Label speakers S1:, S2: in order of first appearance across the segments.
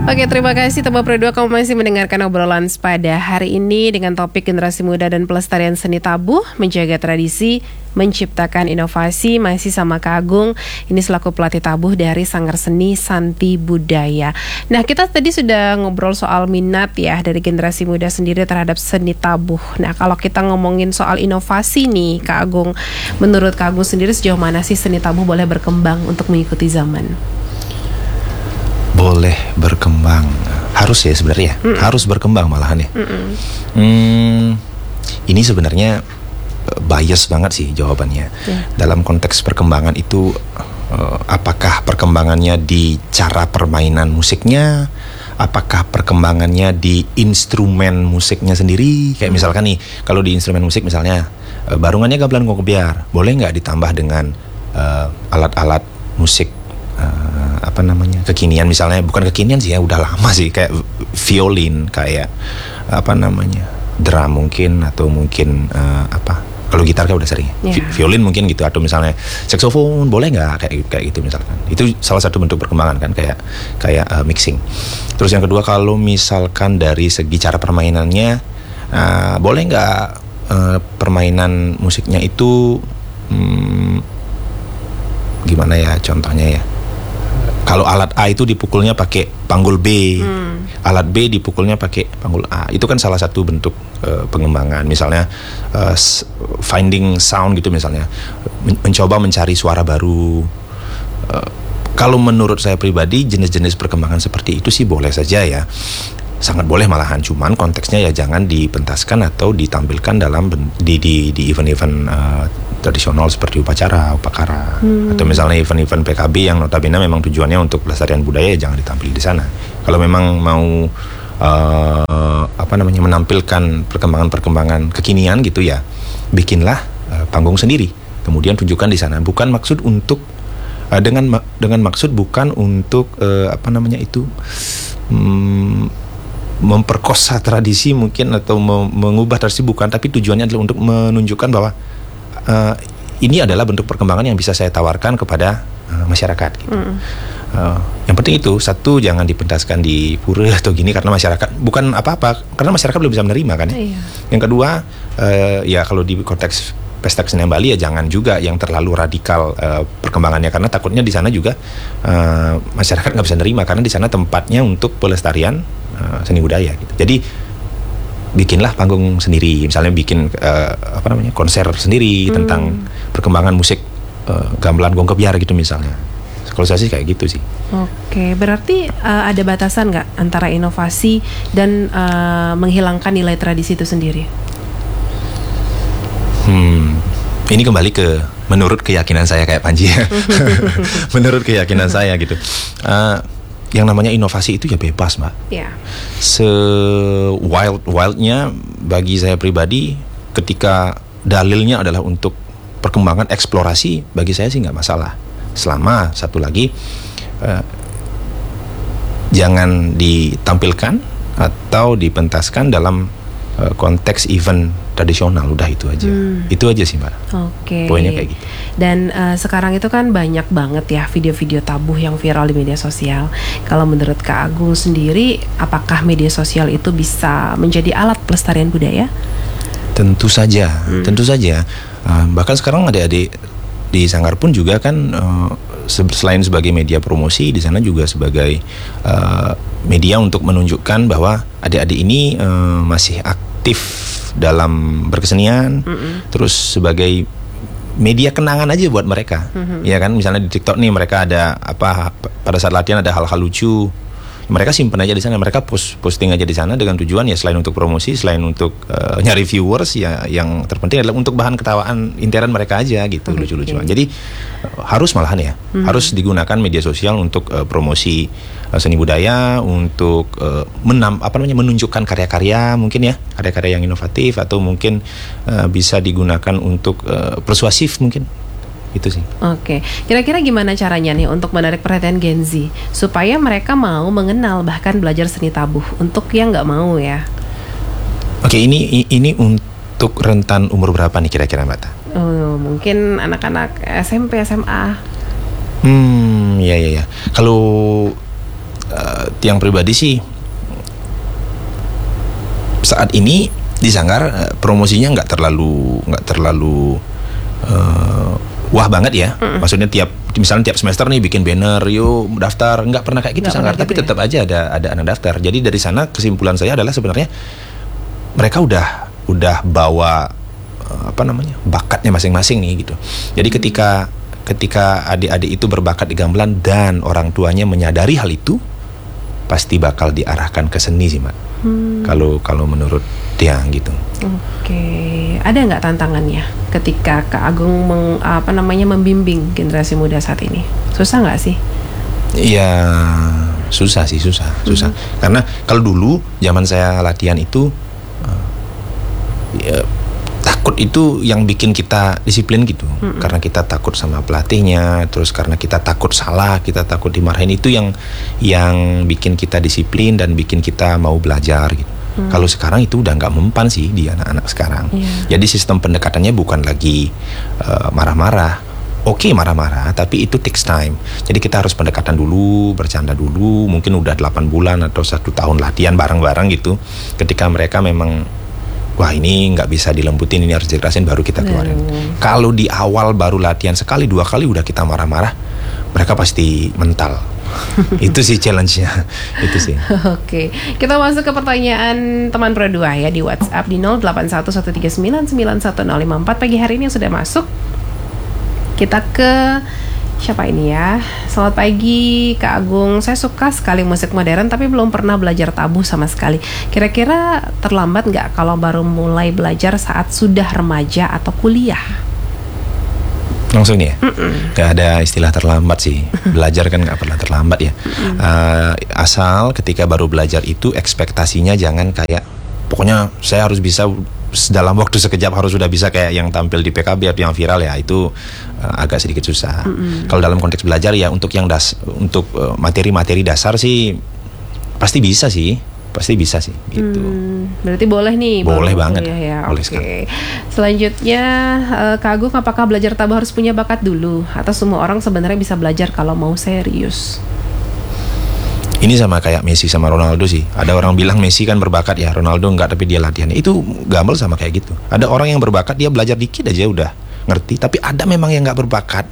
S1: Oke, terima kasih Tebak Pro 2. Kamu masih mendengarkan obrolan pada hari ini dengan topik generasi muda dan pelestarian seni tabuh, menjaga tradisi, menciptakan inovasi. Masih sama Kak Agung, ini selaku pelatih tabuh dari Sanggar Seni Santi Budaya. Nah, kita tadi sudah ngobrol soal minat ya dari generasi muda sendiri terhadap seni tabuh. Nah, kalau kita ngomongin soal inovasi nih Kak Agung, menurut Kak Agung sendiri sejauh mana sih seni tabuh boleh berkembang untuk mengikuti zaman?
S2: Boleh berkembang, harus ya sebenarnya, harus berkembang malahan ya. Ini sebenarnya bias banget sih jawabannya. Dalam konteks perkembangan itu, apakah perkembangannya di cara permainan musiknya, apakah perkembangannya di instrumen musiknya sendiri? Kayak misalkan nih, kalau di instrumen musik misalnya barungannya gamelan gong kebiar, boleh nggak ditambah dengan alat-alat musik kekinian, misalnya bukan kekinian sih ya, udah lama sih, kayak violin, kayak drum mungkin, atau mungkin kalau gitar kan udah sering violin mungkin gitu, atau misalnya saksofon, boleh nggak kayak gitu misalkan. Itu salah satu bentuk perkembangan kan, kayak mixing. Terus yang kedua, kalau misalkan dari segi cara permainannya, boleh nggak permainan musiknya itu gimana ya contohnya ya. Kalau alat A itu dipukulnya pakai panggul B, alat B dipukulnya pakai panggul A. Itu kan salah satu bentuk pengembangan. Misalnya finding sound gitu misalnya, mencoba mencari suara baru. Kalau menurut saya pribadi, jenis-jenis perkembangan seperti itu sih boleh saja ya. Sangat boleh malahan, cuman konteksnya ya jangan dipentaskan atau ditampilkan dalam di event-event tradisional seperti upacara, atau misalnya event-event PKB yang notabene memang tujuannya untuk pelestarian budaya, ya jangan ditampil di sana. Kalau memang mau menampilkan perkembangan kekinian gitu ya, bikinlah panggung sendiri, kemudian tunjukkan di sana. Bukan maksud untuk dengan maksud bukan untuk memperkosa tradisi mungkin, atau mengubah tradisi, bukan, tapi tujuannya adalah untuk menunjukkan bahwa ini adalah bentuk perkembangan yang bisa saya tawarkan kepada masyarakat gitu. Yang penting itu, satu, jangan dipentaskan di pura atau gini karena masyarakat, bukan apa-apa, karena masyarakat belum bisa menerima kan ya. Yang kedua, ya kalau di konteks pesta kesenian Bali ya jangan juga yang terlalu radikal perkembangannya, karena takutnya di sana juga masyarakat nggak bisa nerima, karena di sana tempatnya untuk pelestarian seni budaya gitu. Jadi bikinlah panggung sendiri, misalnya bikin konser sendiri tentang perkembangan musik gamelan gong kebiar gitu misalnya. Kalau saya sih kayak gitu sih.
S1: Oke, berarti ada batasan nggak antara inovasi dan menghilangkan nilai tradisi itu sendiri?
S2: Ini kembali ke menurut keyakinan saya kayak Panji ya. Menurut keyakinan saya gitu. Yang namanya inovasi itu ya bebas, Mbak. Se-wild-wildnya bagi saya pribadi, ketika dalilnya adalah untuk perkembangan eksplorasi, bagi saya sih nggak masalah. Selama satu lagi jangan ditampilkan atau dipentaskan dalam konteks event tradisional, udah itu aja. Itu aja sih, Mbak.
S1: Oke.
S2: Poinnya kayak gitu.
S1: Dan sekarang itu kan banyak banget ya video-video tabuh yang viral di media sosial. Kalau menurut Kak Agung sendiri, apakah media sosial itu bisa menjadi alat pelestarian budaya?
S2: Tentu saja, tentu saja. Bahkan sekarang adik-adik di Sanggar pun juga kan selain sebagai media promosi, di sana juga sebagai media untuk menunjukkan bahwa adik-adik ini masih aktif dalam berkesenian, terus sebagai media kenangan aja buat mereka, ya kan. Misalnya di TikTok nih mereka ada pada saat latihan ada hal-hal lucu, mereka simpen aja di sana, mereka posting aja di sana dengan tujuan ya selain untuk promosi, selain untuk nyari viewers, ya yang terpenting adalah untuk bahan ketawaan intern mereka aja gitu, lucu-lucuan. Jadi harus malahan ya, harus digunakan media sosial untuk promosi seni budaya, untuk menunjukkan karya-karya mungkin ya, karya-karya yang inovatif, atau mungkin bisa digunakan untuk persuasif mungkin. Itu sih.
S1: Oke, kira-kira gimana caranya nih untuk menarik perhatian Gen Z supaya mereka mau mengenal bahkan belajar seni tabuh, untuk yang nggak mau ya?
S2: Oke, ini untuk rentan umur berapa nih kira-kira, Mbak?
S1: Mungkin anak-anak SMP, SMA.
S2: Ya. Kalau Tiang pribadi sih saat ini di Sanggar promosinya nggak terlalu wah banget ya. Maksudnya misalnya tiap semester nih bikin banner, yuk daftar, nggak pernah kayak gitu Sanggar. Tapi tetap aja ada anak daftar. Jadi dari sana kesimpulan saya adalah sebenarnya mereka udah bawa bakatnya masing-masing nih gitu. Jadi ketika adik-adik itu berbakat di gamelan dan orang tuanya menyadari hal itu, pasti bakal diarahkan ke seni sih, Mbak. Kalau menurut Tiang gitu.
S1: Oke, ada nggak tantangannya ketika Kak Agung membimbing generasi muda saat ini? Susah nggak sih?
S2: Iya, susah. Karena kalau dulu zaman saya latihan itu takut itu yang bikin kita disiplin gitu. Karena kita takut sama pelatihnya, terus karena kita takut salah, kita takut dimarahin, itu yang bikin kita disiplin dan bikin kita mau belajar gitu. Kalau sekarang itu udah nggak mempan sih di anak-anak sekarang. Jadi sistem pendekatannya bukan lagi marah-marah. Oke, marah-marah, tapi itu takes time. Jadi kita harus pendekatan dulu, bercanda dulu, mungkin udah 8 bulan atau 1 tahun latihan bareng-bareng gitu. Ketika mereka memang, wah ini nggak bisa dilembutin, ini harus dikerasin, baru kita keluarin. Kalau di awal baru latihan sekali 2 kali udah kita marah-marah, mereka pasti mental. Itu sih challenge-nya. Itu sih.
S1: Oke, kita masuk ke pertanyaan teman Pro 2 ya di WhatsApp di 0811399154. Pagi hari ini yang sudah masuk. Kita ke siapa ini ya? Selamat pagi Kak Agung, saya suka sekali musik modern tapi belum pernah belajar tabuh sama sekali. Kira-kira terlambat nggak kalau baru mulai belajar saat sudah remaja atau kuliah?
S2: Langsung ya? Gak ada istilah terlambat sih. Belajar kan gak pernah terlambat ya. Asal ketika baru belajar itu ekspektasinya jangan kayak, pokoknya saya harus bisa dalam waktu sekejap, harus sudah bisa kayak yang tampil di PKB atau yang viral ya. Itu agak sedikit susah. Kalau dalam konteks belajar ya untuk yang untuk materi-materi dasar sih pasti bisa sih gitu.
S1: Berarti boleh nih.
S2: Boleh banget
S1: ya.
S2: Boleh.
S1: Oke. Selanjutnya Kak Agung, apakah belajar tabuh harus punya bakat dulu atau semua orang sebenarnya bisa belajar kalau mau serius?
S2: Ini sama kayak Messi sama Ronaldo sih. Ada orang bilang Messi kan berbakat ya, Ronaldo enggak, tapi dia latihan. Itu gamel sama kayak gitu. Ada orang yang berbakat, dia belajar dikit aja udah ngerti. Tapi ada memang yang nggak berbakat,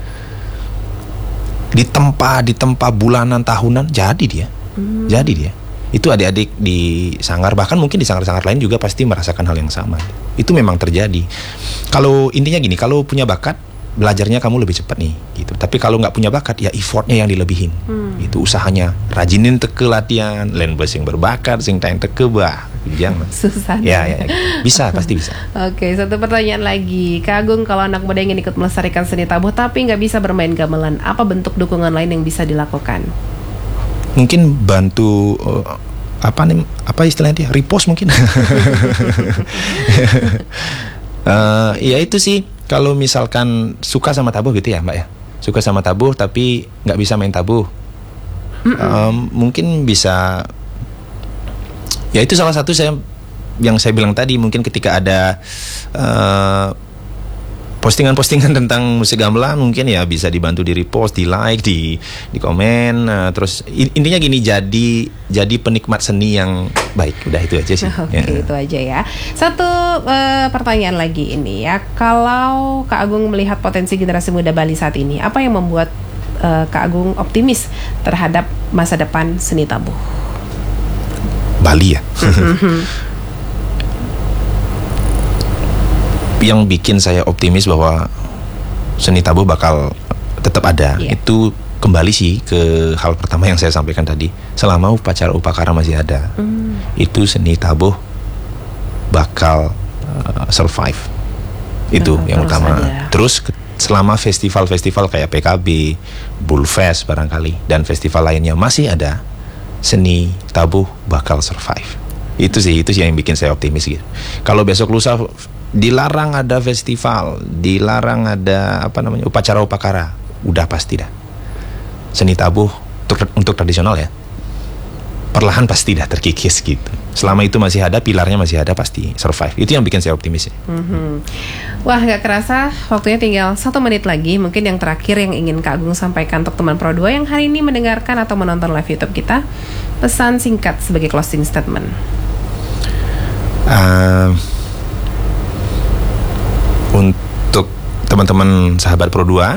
S2: ditempa bulanan tahunan jadi dia. Itu adik-adik di Sanggar, bahkan mungkin di Sanggar-Sanggar lain juga pasti merasakan hal yang sama. Itu memang terjadi. Kalau intinya gini, kalau punya bakat, belajarnya kamu lebih cepat nih gitu. Tapi kalau nggak punya bakat, ya effortnya yang dilebihin. Itu usahanya rajinin teke latihan, lain sing berbakat, sing tayang teke bah, jangan.
S1: Susah.
S2: Ya, bisa, pasti bisa.
S1: Oke, satu pertanyaan lagi, Kak Agung, kalau anak muda ingin ikut melestarikan seni tabuh tapi nggak bisa bermain gamelan, apa bentuk dukungan lain yang bisa dilakukan?
S2: Mungkin bantu apa istilahnya dia, repost mungkin. Ya itu sih, kalau misalkan suka sama tabuh gitu ya Mbak ya, suka sama tabuh tapi nggak bisa main tabuh, mungkin bisa, ya itu salah satu yang saya bilang tadi, mungkin ketika ada postingan-postingan tentang musik gamelan, mungkin ya bisa dibantu di repost, di like, di komen, terus intinya gini, jadi penikmat seni yang baik. Udah itu aja sih.
S1: Oke, itu aja ya. Satu pertanyaan lagi ini ya, kalau Kak Agung melihat potensi generasi muda Bali saat ini, apa yang membuat Kak Agung optimis terhadap masa depan seni tabuh
S2: Bali ya? Yang bikin saya optimis bahwa seni tabuh bakal tetap ada, itu kembali sih ke hal pertama yang saya sampaikan tadi. Selama upacara masih ada, itu seni tabuh bakal survive. Itu yang utama. Terus selama festival-festival kayak PKB, Bullfest barangkali, dan festival lainnya masih ada, seni tabuh bakal survive. Itu sih yang bikin saya optimis gitu. Kalau besok lusa dilarang ada festival, dilarang ada upacara-upacara, udah pasti dah seni tabuh untuk tradisional ya, perlahan pasti dah terkikis gitu. Selama itu masih ada, pilarnya masih ada, pasti survive. Itu yang bikin saya optimis ya.
S1: Wah, gak kerasa waktunya tinggal 1 menit lagi. Mungkin yang terakhir yang ingin Kak Agung sampaikan untuk teman Pro 2 yang hari ini mendengarkan atau menonton live YouTube kita. pesan singkat sebagai closing statement.
S2: Untuk teman-teman sahabat Pro 2,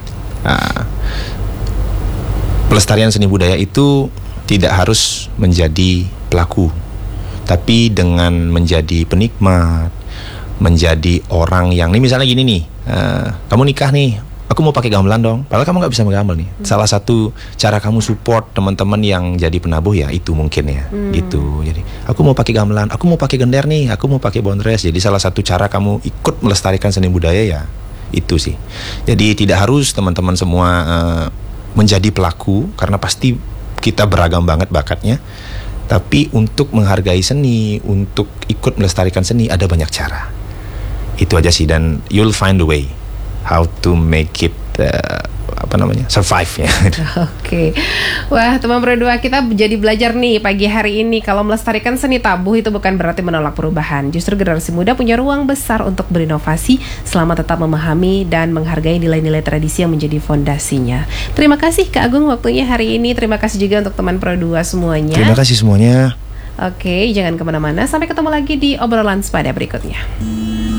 S2: pelestarian seni budaya itu tidak harus menjadi pelaku, tapi dengan menjadi penikmat, menjadi orang yang, nih misalnya gini nih, kamu nikah nih, aku mau pakai gamelan dong, padahal kamu nggak bisa menggamel nih. Salah satu cara kamu support teman-teman yang jadi penabuh ya itu mungkin ya, gitu. Jadi aku mau pakai gamelan, aku mau pakai gender nih, aku mau pakai bondres. Jadi salah satu cara kamu ikut melestarikan seni budaya ya itu sih. Jadi tidak harus teman-teman semua menjadi pelaku, karena pasti kita beragam banget bakatnya. Tapi untuk menghargai seni, untuk ikut melestarikan seni ada banyak cara. Itu aja sih, dan you'll find a way how to make it survive ya.
S1: Oke. Wah, teman Pro 2, kita jadi belajar nih pagi hari ini kalau melestarikan seni tabuh itu bukan berarti menolak perubahan. Justru generasi muda punya ruang besar untuk berinovasi selama tetap memahami dan menghargai nilai-nilai tradisi yang menjadi fondasinya. Terima kasih Kak Agung waktunya hari ini. Terima kasih juga untuk teman Pro 2 semuanya.
S2: Terima kasih semuanya.
S1: Oke, jangan kemana-mana. Sampai ketemu lagi di obrolan sepada berikutnya.